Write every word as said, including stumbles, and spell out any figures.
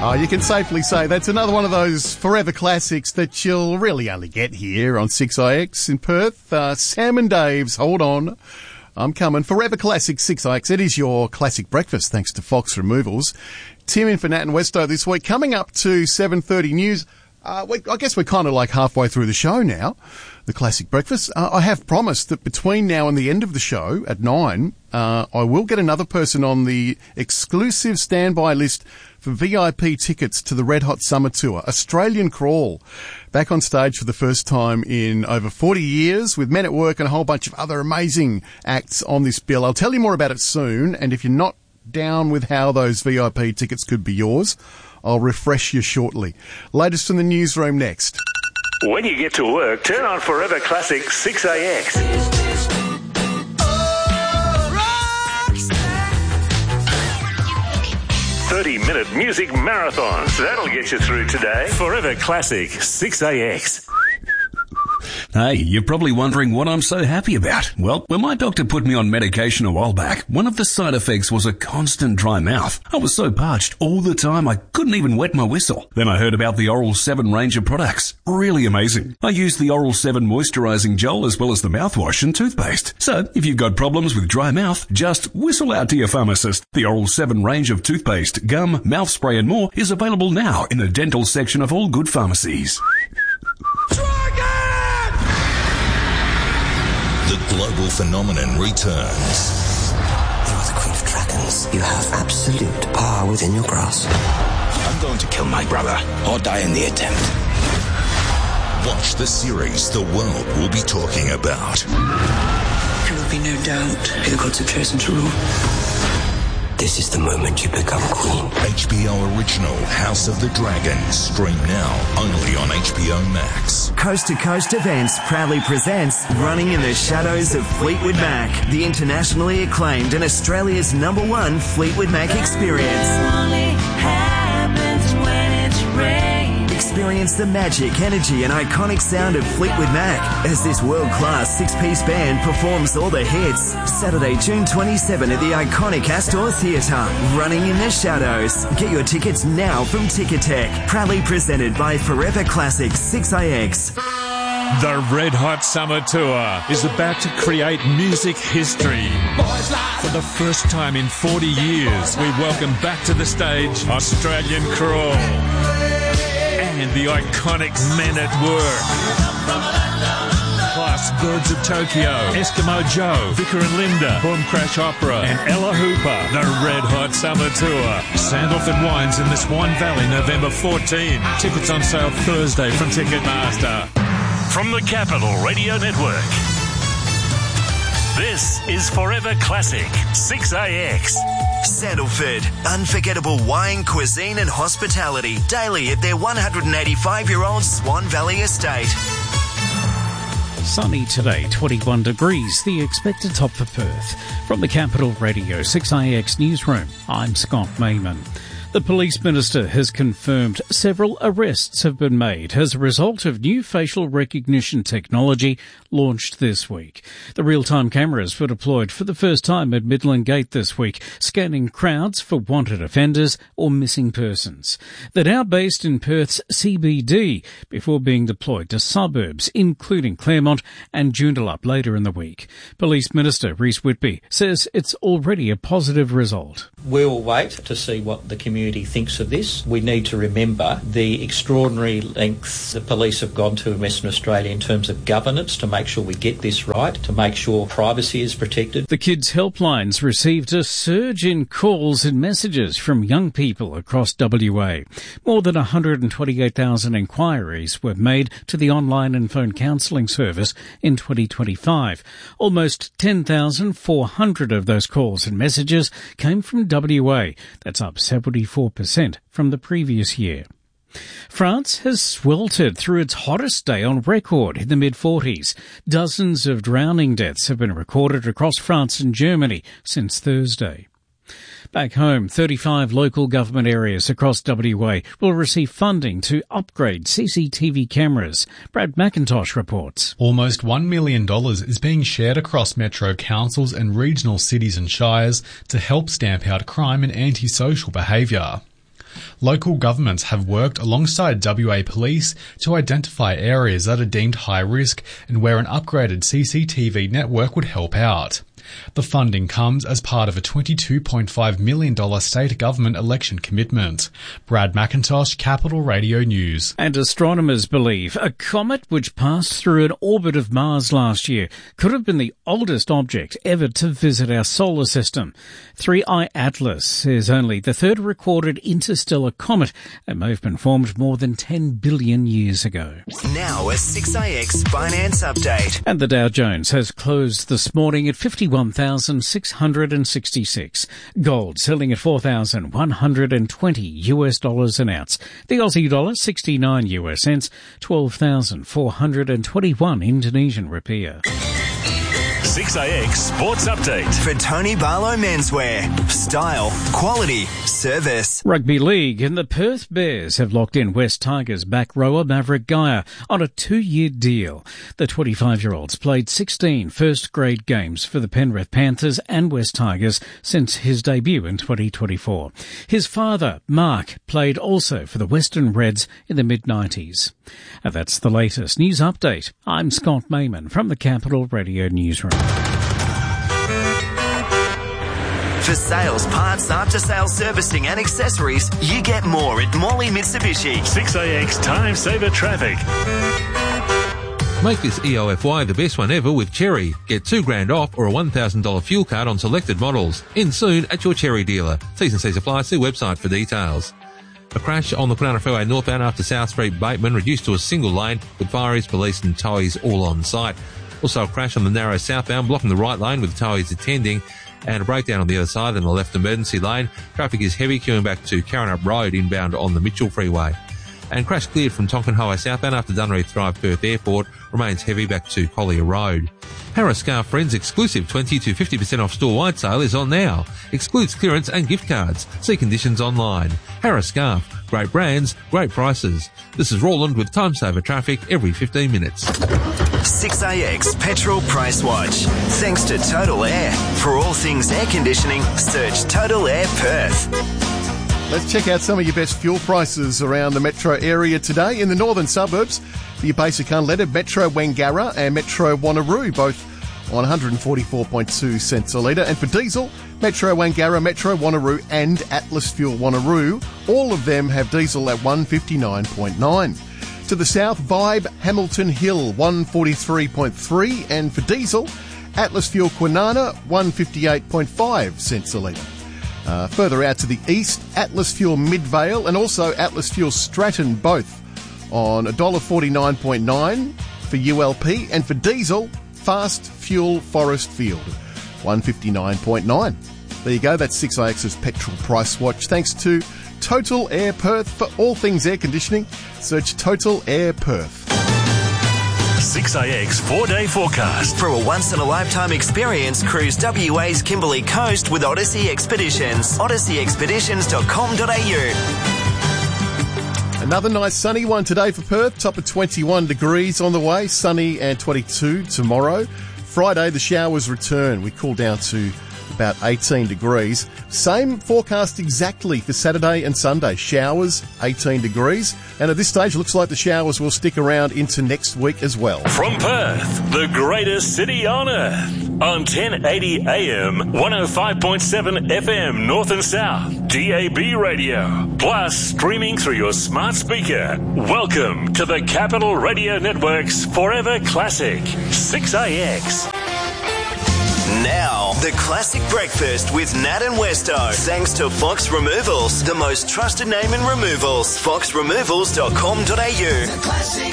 Oh, you can safely say that's another one of those forever classics that you'll really only get here on six I X in Perth. Uh, Sam and Dave's Hold On, I'm Coming. Forever Classic six I X. It is your classic breakfast, thanks to Fox Removals. Tim in for Nat and Westo this week. Coming up to seven thirty news. Uh, we, I guess we're kind of like halfway through the show now, the classic breakfast. Uh, I have promised that between now and the end of the show at nine, uh, I will get another person on the exclusive standby list for V I P tickets to the Red Hot Summer Tour, Australian Crawl, back on stage for the first time in over forty years with Men at Work and a whole bunch of other amazing acts on this bill. I'll tell you more about it soon, and if you're not down with how those V I P tickets could be yours, I'll refresh you shortly. Latest from the newsroom next. When you get to work, turn on Forever Classic six A X. thirty-minute music marathons. That'll get you through today. Forever Classic six A X. Hey, you're probably wondering what I'm so happy about. Well, when my doctor put me on medication a while back, one of the side effects was a constant dry mouth. I was so parched all the time I couldn't even wet my whistle. Then I heard about the Oral seven range of products. Really amazing. I used the Oral seven moisturizing gel as well as the mouthwash and toothpaste. So, if you've got problems with dry mouth, just whistle out to your pharmacist. The Oral seven range of toothpaste, gum, mouth spray and more is available now in the dental section of all good pharmacies. The global phenomenon returns. You are the Queen of Dragons. You have absolute power within your grasp. I'm going to kill my brother or die in the attempt. Watch the series the world will be talking about. There will be no doubt who the gods have chosen to rule. This is the moment you become queen. H B O original House of the Dragon. Stream now only on H B O Max. Coast to Coast Events proudly presents Running in the Shadows of Fleetwood Mac, the internationally acclaimed and Australia's number one Fleetwood Mac experience. Experience the magic, energy and iconic sound of Fleetwood Mac as this world-class six-piece band performs all the hits. Saturday, June twenty-seventh at the iconic Astor Theatre. Running in the Shadows. Get your tickets now from Ticketek. Proudly presented by Forever Classic six I X. The Red Hot Summer Tour is about to create music history. For the first time in forty years, we welcome back to the stage Australian Crawl and the iconic Men at Work. Plus Birds of Tokyo, Eskimo Joe, Vicar and Linda, Boom Crash Opera and Ella Hooper. The Red Hot Summer Tour. Sandalford Wines in the Swan Valley, November fourteenth. Tickets on sale Thursday from Ticketmaster. From the Capital Radio Network, this is Forever Classic six A X. Sandalford, unforgettable wine, cuisine and hospitality daily at their one hundred eighty-five-year-old Swan Valley estate. Sunny today, twenty-one degrees, the expected top for Perth. From the Capital Radio six I X Newsroom, I'm Scott Mayman. The Police Minister has confirmed several arrests have been made as a result of new facial recognition technology launched this week. The real-time cameras were deployed for the first time at Midland Gate this week, scanning crowds for wanted offenders or missing persons. They're now based in Perth's C B D before being deployed to suburbs, including Claremont and Joondalup later in the week. Police Minister Rhys Whitby says it's already a positive result. We'll wait to see what the community thinks of this. We need to remember the extraordinary lengths the police have gone to in Western Australia in terms of governance to make sure we get this right, to make sure privacy is protected. The Kids Helplines received a surge in calls and messages from young people across W A. More than one hundred twenty-eight thousand inquiries were made to the online and phone counselling service in twenty twenty-five. Almost ten thousand four hundred of those calls and messages came from W A. That's up seventy-four percent from the previous year. France has sweltered through its hottest day on record in the mid-forties. Dozens of drowning deaths have been recorded across France and Germany since Thursday. Back home, thirty-five local government areas across W A will receive funding to upgrade C C T V cameras. Brad McIntosh reports. Almost one million dollars is being shared across metro councils and regional cities and shires to help stamp out crime and antisocial behaviour. Local governments have worked alongside W A Police to identify areas that are deemed high risk and where an upgraded C C T V network would help out. The funding comes as part of a twenty-two point five million dollars state government election commitment. Brad McIntosh, Capital Radio News. And astronomers believe a comet which passed through an orbit of Mars last year could have been the oldest object ever to visit our solar system. three I Atlas is only the third recorded interstellar comet and may have been formed more than ten billion years ago. Now a six I X finance update. And the Dow Jones has closed this morning at fifty-one thousand six hundred sixty-six. Gold selling at four thousand one hundred twenty U S dollars an ounce. The Aussie dollar sixty-nine U S cents, twelve thousand four hundred twenty-one Indonesian rupiah. six I X Sports Update. For Tony Barlow Menswear. Style, quality, service. Rugby League and the Perth Bears have locked in West Tigers back rower Maverick Geyer on a two-year deal. The twenty-five-year-old's played sixteen first-grade games for the Penrith Panthers and West Tigers since his debut in twenty twenty-four. His father, Mark, played also for the Western Reds in the mid nineties. And that's the latest news update. I'm Scott Mayman from the Capital Radio Newsroom. For sales, parts, after-sales servicing and accessories, you get more at Morley Mitsubishi. six I X Time Saver Traffic. Make this E O F Y the best one ever with Cherry. Get two grand off or a one thousand dollars fuel card on selected models. In soon at your Cherry dealer. T's and C's apply. See website for details. A crash on the Kwinana Freeway northbound after South Street Bateman reduced to a single lane with fireys, police and towies all on site. Also a crash on the narrow southbound blocking the right lane with towies attending, and a breakdown on the other side in the left emergency lane. Traffic is heavy queuing back to Carrinup Road inbound on the Mitchell Freeway. And crash cleared from Tonkin Highway southbound after Dunreath Drive Perth Airport remains heavy back to Collier Road. Harris Scarf Friends exclusive twenty to fifty percent off store-wide sale is on now. Excludes clearance and gift cards. See conditions online. Harris Scarf. Great brands, great prices. This is Roland with Time Saver Traffic every fifteen minutes. six I X Petrol Price Watch. Thanks to Total Air. For all things air conditioning, search Total Air Perth. Let's check out some of your best fuel prices around the metro area today. In the northern suburbs, for your basic unleaded, Metro Wangara and Metro Wanneroo, both on one hundred forty-four point two cents a litre. And for diesel, Metro Wangara, Metro Wanneroo and Atlas Fuel Wanneroo, all of them have diesel at one fifty-nine point nine. To the south, Vibe Hamilton Hill, one forty-three point three, and for diesel, Atlas Fuel Kwinana, one fifty-eight point five cents a litre. Uh, further out to the east, Atlas Fuel Midvale and also Atlas Fuel Stratton, both on one dollar forty-nine point nine for U L P, and for diesel, Fast Fuel Forest Field, one fifty-nine point nine. There you go, that's six I X's Petrol Price Watch. Thanks to Total Air Perth. For all things air conditioning, search Total Air Perth. six I X four-day forecast. For a once-in-a-lifetime experience, cruise W A's Kimberley Coast with Odyssey Expeditions. odyssey expeditions dot com dot a u. Another nice sunny one today for Perth. Top of twenty-one degrees on the way. Sunny and twenty-two tomorrow. Friday, the showers return. We cool down to about eighteen degrees. Same forecast exactly for Saturday and Sunday. Showers, eighteen degrees. And at this stage, looks like the showers will stick around into next week as well. From Perth, the greatest city on earth. On ten eighty A M, one oh five point seven F M, North and South. D A B radio. Plus, streaming through your smart speaker. Welcome to the Capital Radio Network's Forever Classic. six I X. Now, the classic breakfast with Nat and Westo. Thanks to Fox Removals, the most trusted name in removals. fox removals dot com dot a u.